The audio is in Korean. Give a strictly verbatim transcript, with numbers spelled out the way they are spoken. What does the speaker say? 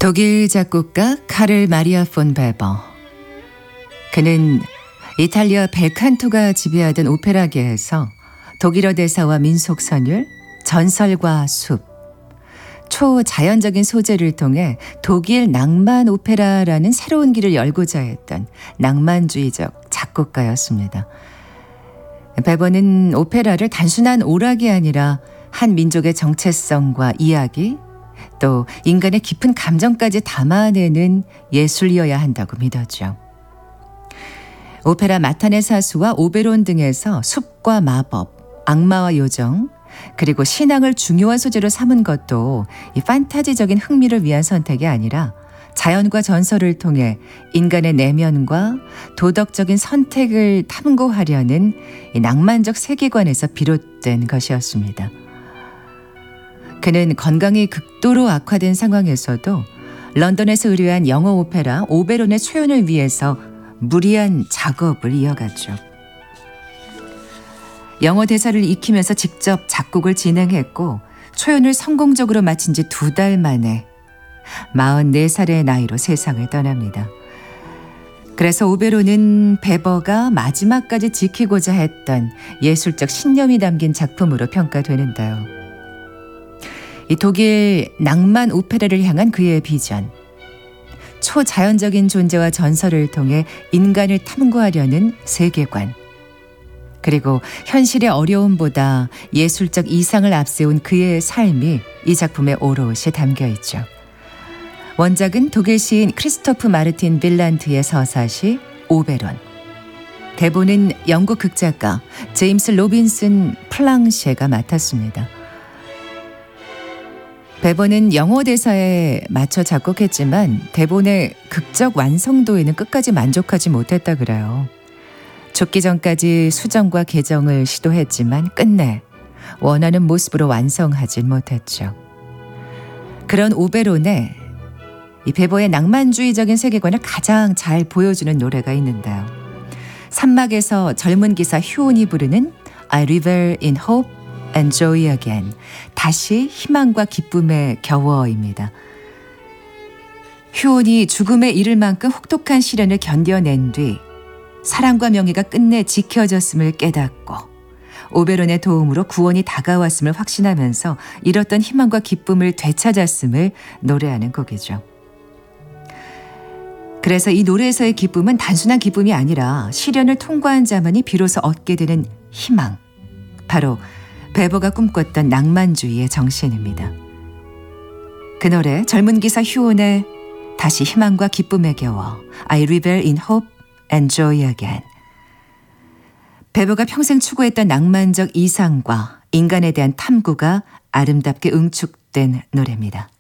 독일 작곡가 카를 마리아 폰 베버. 그는 이탈리아 벨칸토가 지배하던 오페라계에서 독일어 대사와 민속 선율, 전설과 숲, 초자연적인 소재를 통해 독일 낭만 오페라라는 새로운 길을 열고자 했던 낭만주의적 작곡가였습니다. 베버는 오페라를 단순한 오락이 아니라 한 민족의 정체성과 이야기, 또 인간의 깊은 감정까지 담아내는 예술이어야 한다고 믿었죠. 오페라 마탄의 사수와 오베론 등에서 숲과 마법, 악마와 요정, 그리고 신앙을 중요한 소재로 삼은 것도 이 판타지적인 흥미를 위한 선택이 아니라 자연과 전설을 통해 인간의 내면과 도덕적인 선택을 탐구하려는 이 낭만적 세계관에서 비롯된 것이었습니다. 그는 건강이 극도로 악화된 상황에서도 런던에서 의뢰한 영어 오페라 오베론의 초연을 위해서 무리한 작업을 이어갔죠. 영어 대사를 익히면서 직접 작곡을 진행했고 초연을 성공적으로 마친 지 두 달 만에 마흔네 살의 나이로 세상을 떠납니다. 그래서 오베론은 베버가 마지막까지 지키고자 했던 예술적 신념이 담긴 작품으로 평가되는데요. 이 독일 낭만 오페라를 향한 그의 비전, 초자연적인 존재와 전설을 통해 인간을 탐구하려는 세계관, 그리고 현실의 어려움보다 예술적 이상을 앞세운 그의 삶이 이 작품에 오롯이 담겨 있죠. 원작은 독일 시인 크리스토프 마르틴 빌란트의 서사시 오베론, 대본은 영국 극작가 제임스 로빈슨 플랑셰가 맡았습니다. 베버는 영어 대사에 맞춰 작곡했지만 대본의 극적 완성도에는 끝까지 만족하지 못했다 그래요. 죽기 전까지 수정과 개정을 시도했지만 끝내 원하는 모습으로 완성하진 못했죠. 그런 오베론에 이 베버의 낭만주의적인 세계관을 가장 잘 보여주는 노래가 있는데요. 산막에서 젊은 기사 휴온이 부르는 I revel in hope and joy again. 다시 희망과 기쁨의 겨워입니다. 휴온이 죽음에 이를 만큼 혹독한 시련을 견뎌낸 뒤 사랑과 명예가 끝내 지켜졌음을 깨닫고 오베론의 도움으로 구원이 다가왔음을 확신하면서 잃었던 희망과 기쁨을 되찾았음을 노래하는 곡이죠. 그래서 이 노래에서의 기쁨은 단순한 기쁨이 아니라 시련을 통과한 자만이 비로소 얻게 되는 희망, 바로 베버가 꿈꿨던 낭만주의의 정신입니다. 그 노래 젊은 기사 휴온의 다시 희망과 기쁨에 겨워 I revel in hope and joy again. 베버가 평생 추구했던 낭만적 이상과 인간에 대한 탐구가 아름답게 응축된 노래입니다.